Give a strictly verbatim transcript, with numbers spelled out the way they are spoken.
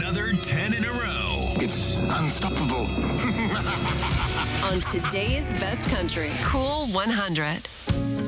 another ten in a row. It's unstoppable. On today's Best Country, Cool one hundred.